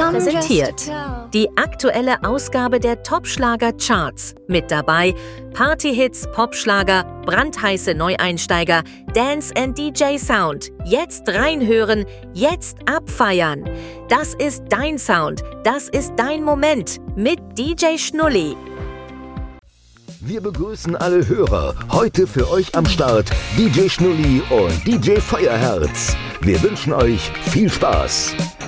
präsentiert die aktuelle Ausgabe der Top-Schlager-Charts. Mit dabei Party-Hits, Popschlager, brandheiße Neueinsteiger, Dance and DJ Sound. Jetzt reinhören, jetzt abfeiern. Das ist dein Sound, das ist dein Moment mit DJ Schnulli. Wir begrüßen alle Hörer. Heute für euch am Start DJ Schnulli und DJ Feuerherz. Wir wünschen euch viel Spaß.